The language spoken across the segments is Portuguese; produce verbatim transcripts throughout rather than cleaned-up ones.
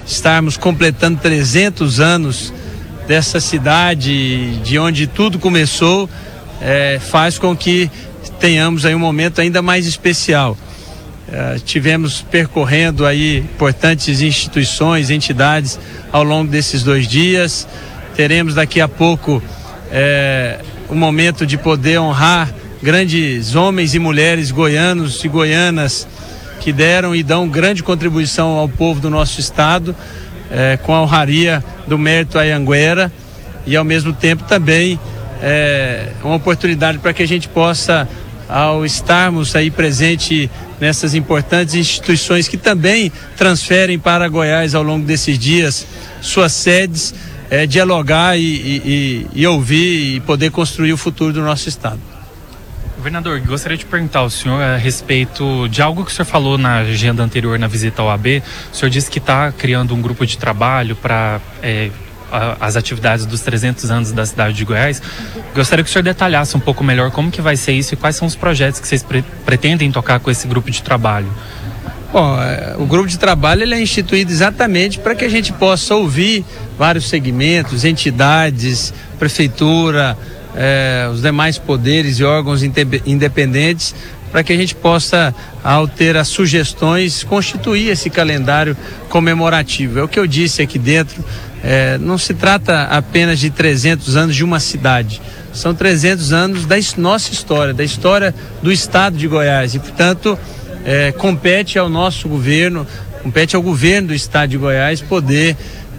estarmos completando trezentos anos dessa cidade, de onde tudo começou, é, faz com que tenhamos aí um momento ainda mais especial. É, tivemos percorrendo aí importantes instituições, entidades ao longo desses dois dias. Teremos daqui a pouco é, um momento de poder honrar grandes homens e mulheres goianos e goianas que deram e dão grande contribuição ao povo do nosso estado, é, com a honraria do mérito Anhanguera, e ao mesmo tempo também é, uma oportunidade para que a gente possa, ao estarmos aí presente nessas importantes instituições que também transferem para Goiás ao longo desses dias suas sedes, é, dialogar e, e, e ouvir e poder construir o futuro do nosso estado. Governador, gostaria de perguntar ao senhor a respeito de algo que o senhor falou na agenda anterior, na visita ao A B. O senhor disse que está criando um grupo de trabalho para é, as atividades dos trezentos anos da cidade de Goiás. Gostaria que o senhor detalhasse um pouco melhor como que vai ser isso e quais são os projetos que vocês pre pretendem tocar com esse grupo de trabalho. Bom, o grupo de trabalho ele é instituído exatamente para que a gente possa ouvir vários segmentos, entidades, prefeitura, eh, os demais poderes e órgãos independentes, para que a gente possa, ao ter as sugestões, constituir esse calendário comemorativo. É o que eu disse aqui dentro, eh, não se trata apenas de trezentos anos de uma cidade, são trezentos anos da nossa história, da história do estado de Goiás, e portanto É, compete ao nosso governo, compete ao governo do estado de Goiás poder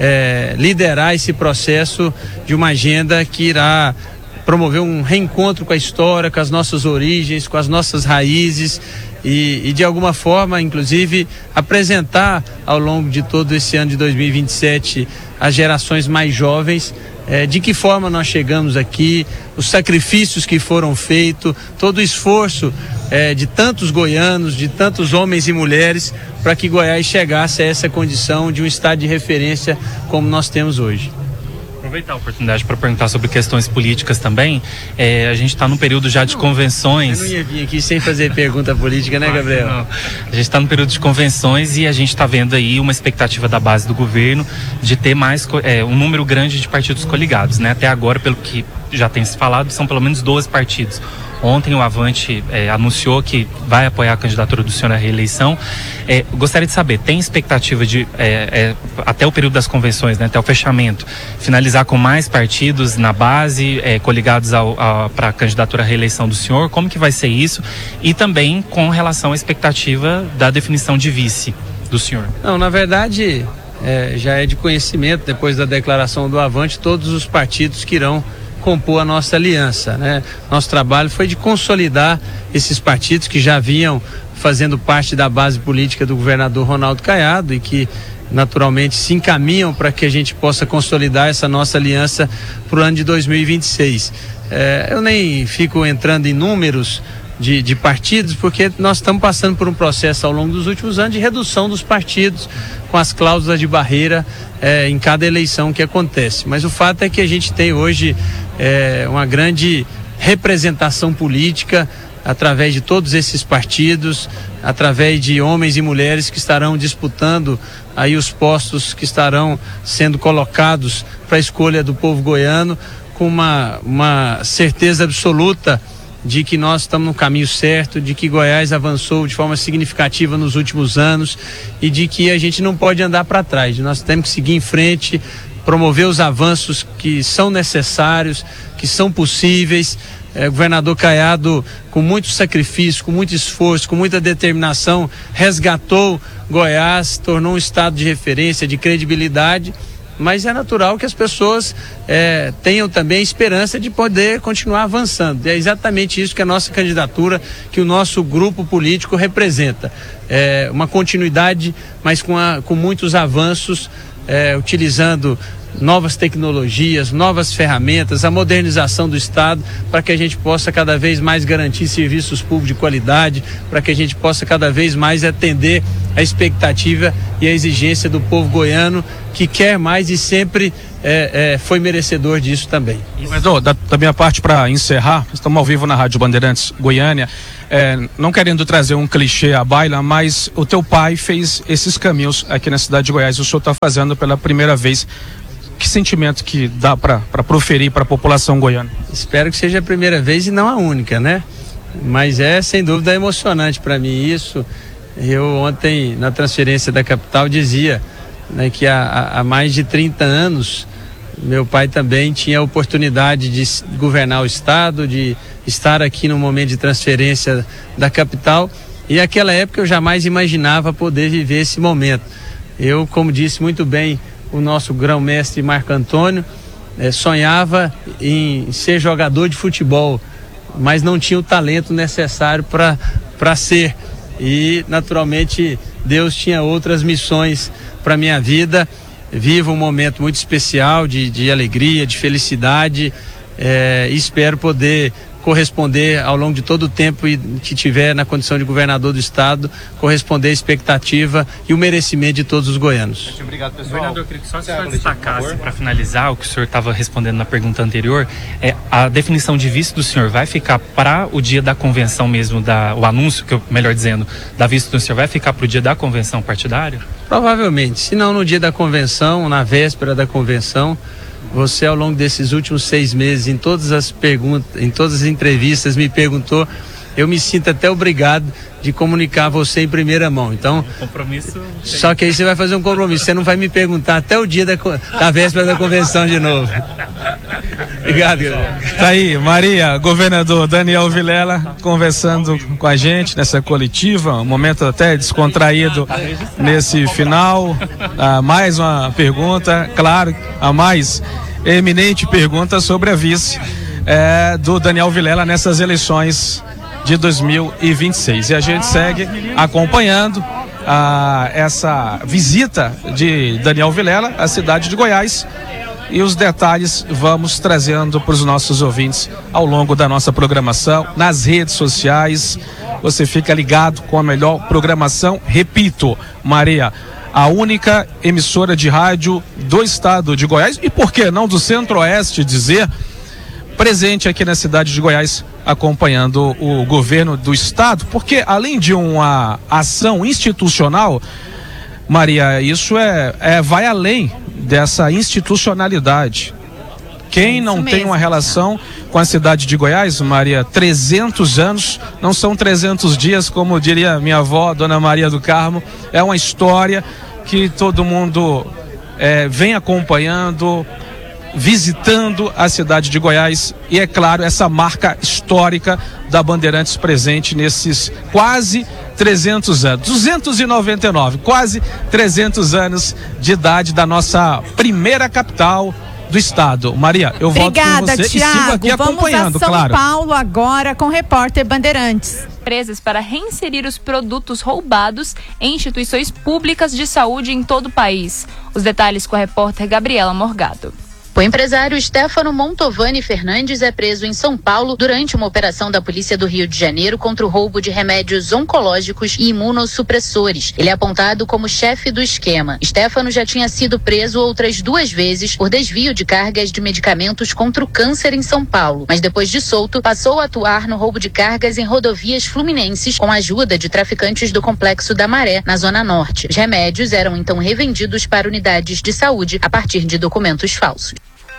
é, liderar esse processo de uma agenda que irá promover um reencontro com a história, com as nossas origens, com as nossas raízes e, e de alguma forma, inclusive, apresentar ao longo de todo esse ano de dois mil e vinte e sete às gerações mais jovens É, de que forma nós chegamos aqui, os sacrifícios que foram feitos, todo o esforço é, de tantos goianos, de tantos homens e mulheres, para que Goiás chegasse a essa condição de um estado de referência como nós temos hoje. Aproveitar a oportunidade para perguntar sobre questões políticas também. É, a gente está num período já de convenções. Eu não ia vir aqui sem fazer pergunta política, né, Gabriel? Não. A gente está no período de convenções e a gente está vendo aí uma expectativa da base do governo de ter mais é, um número grande de partidos coligados, né? Até agora, pelo que já tem se falado, são pelo menos doze partidos. Ontem o Avante é, anunciou que vai apoiar a candidatura do senhor à reeleição. É, gostaria de saber, tem expectativa de, é, é, até o período das convenções, né, até o fechamento, finalizar com mais partidos na base, é, coligados para a candidatura à reeleição do senhor? Como que vai ser isso? E também com relação à expectativa da definição de vice do senhor. Não, na verdade, é, já é de conhecimento, depois da declaração do Avante, todos os partidos que irão compor a nossa aliança, né? Nosso trabalho foi de consolidar esses partidos que já vinham fazendo parte da base política do governador Ronaldo Caiado e que naturalmente se encaminham para que a gente possa consolidar essa nossa aliança para o ano de dois mil e vinte e seis. É, eu nem fico entrando em números de, de partidos, porque nós estamos passando por um processo ao longo dos últimos anos de redução dos partidos, com as cláusulas de barreira é, em cada eleição que acontece. Mas o fato é que a gente tem hoje é, uma grande representação política através de todos esses partidos, através de homens e mulheres que estarão disputando aí os postos que estarão sendo colocados para a escolha do povo goiano, com uma, uma certeza absoluta de que nós estamos no caminho certo, de que Goiás avançou de forma significativa nos últimos anos e de que a gente não pode andar para trás. Nós temos que seguir em frente, promover os avanços que são necessários, que são possíveis. É, o governador Caiado, com muito sacrifício, com muito esforço, com muita determinação, resgatou Goiás, tornou um estado de referência, de credibilidade. Mas é natural que as pessoas é, tenham também esperança de poder continuar avançando. E é exatamente isso que a nossa candidatura, que o nosso grupo político representa. É uma continuidade, mas com, a, com muitos avanços, é, utilizando novas tecnologias, novas ferramentas, a modernização do Estado, para que a gente possa cada vez mais garantir serviços públicos de qualidade, para que a gente possa cada vez mais atender a expectativa e a exigência do povo goiano, que quer mais e sempre é, é, foi merecedor disso também. Edu, da, da minha parte, para encerrar, estamos ao vivo na Rádio Bandeirantes Goiânia, é, não querendo trazer um clichê à baila, mas o teu pai fez esses caminhos aqui na cidade de Goiás, o senhor está fazendo pela primeira vez. Que sentimento que dá para proferir para a população goiana? Espero que seja a primeira vez e não a única, né? Mas é sem dúvida emocionante para mim isso. Eu ontem na transferência da capital dizia, né, que há, há mais de trinta anos meu pai também tinha a oportunidade de governar o estado, de estar aqui no momento de transferência da capital, e naquela época eu jamais imaginava poder viver esse momento. Eu, como disse muito bem o nosso grão-mestre Marco Antônio, eh, sonhava em ser jogador de futebol, mas não tinha o talento necessário para para ser. E, naturalmente, Deus tinha outras missões para minha vida. Vivo um momento muito especial de, de alegria, de felicidade, eh, e espero poder corresponder ao longo de todo o tempo que tiver na condição de governador do estado, corresponder à expectativa e o merecimento de todos os goianos. Obrigado, pessoal. Governador, eu queria que só o senhor destacasse, para finalizar, o que o senhor estava respondendo na pergunta anterior, é a definição de vice do senhor vai ficar para o dia da convenção mesmo, da, o anúncio, que eu, melhor dizendo, da vice do senhor vai ficar para o dia da convenção partidária? Provavelmente, se não no dia da convenção, na véspera da convenção. Você, ao longo desses últimos seis meses, em todas as perguntas, em todas as entrevistas, me perguntou. Eu me sinto até obrigado de comunicar a você em primeira mão. Então, compromisso. Só que aí você vai fazer um compromisso. Você não vai me perguntar até o dia da, da véspera da convenção de novo. Obrigado, galera. Tá aí, Maria, governador Daniel Vilela, conversando com a gente nessa coletiva, um momento até descontraído nesse final. Ah, mais uma pergunta, claro, a mais eminente pergunta sobre a vice é, do Daniel Vilela nessas eleições de dois mil e vinte e seis. E a gente segue acompanhando ah, essa visita de Daniel Vilela à cidade de Goiás, e os detalhes vamos trazendo para os nossos ouvintes ao longo da nossa programação, nas redes sociais. Você fica ligado com a melhor programação. Repito, Maria, a única emissora de rádio do estado de Goiás, e por que não do Centro-Oeste dizer, presente aqui na cidade de Goiás, acompanhando o governo do estado, porque além de uma ação institucional, Maria, isso é, é vai além dessa institucionalidade. Quem não tem uma relação com a cidade de Goiás, Maria, trezentos anos, não são trezentos dias, como diria minha avó, Dona Maria do Carmo, é uma história que todo mundo é, vem acompanhando, visitando a cidade de Goiás, e é claro, essa marca histórica da Bandeirantes presente nesses quase trezentos anos, duzentos e noventa e nove, quase trezentos anos de idade da nossa primeira capital do estado. Maria, eu volto com você. Thiago. E sigo aqui Vamos acompanhando, a São claro. Paulo agora com o repórter Bandeirantes. Empresas para reinserir os produtos roubados em instituições públicas de saúde em todo o país. Os detalhes com a repórter Gabriela Morgado. O empresário Stefano Montovani Fernandes é preso em São Paulo durante uma operação da Polícia do Rio de Janeiro contra o roubo de remédios oncológicos e imunossupressores. Ele é apontado como chefe do esquema. Stefano já tinha sido preso outras duas vezes por desvio de cargas de medicamentos contra o câncer em São Paulo, mas depois de solto, passou a atuar no roubo de cargas em rodovias fluminenses com a ajuda de traficantes do Complexo da Maré, na Zona Norte. Os remédios eram então revendidos para unidades de saúde a partir de documentos falsos.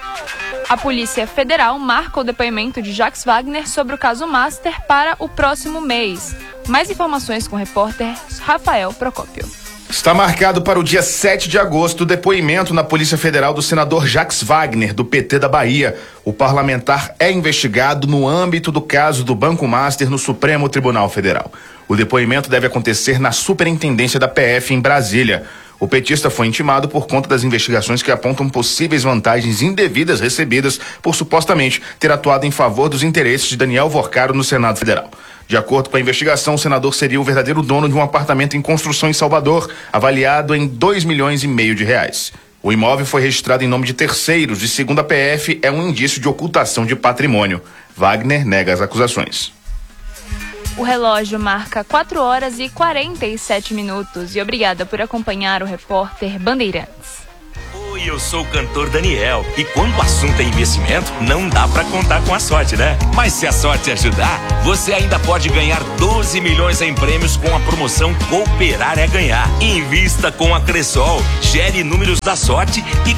A Polícia Federal marca o depoimento de Jacques Wagner sobre o caso Master para o próximo mês. Mais informações com o repórter Rafael Procópio. Está marcado para o dia sete de agosto o depoimento na Polícia Federal do senador Jacques Wagner, do P T da Bahia. O parlamentar é investigado no âmbito do caso do Banco Master no Supremo Tribunal Federal. O depoimento deve acontecer na Superintendência da P F em Brasília. O petista foi intimado por conta das investigações que apontam possíveis vantagens indevidas recebidas por supostamente ter atuado em favor dos interesses de Daniel Vorcaro no Senado Federal. De acordo com a investigação, o senador seria o verdadeiro dono de um apartamento em construção em Salvador, avaliado em dois milhões e meio de reais. O imóvel foi registrado em nome de terceiros e, segundo a P F, é um indício de ocultação de patrimônio. Wagner nega as acusações. O relógio marca quatro horas e quarenta e sete minutos. E obrigada por acompanhar o repórter Bandeirantes. Oi, eu sou o cantor Daniel. E quando o assunto é investimento, não dá pra contar com a sorte, né? Mas se a sorte ajudar, você ainda pode ganhar doze milhões em prêmios com a promoção Cooperar é Ganhar. Invista com a Cressol, gere números da sorte e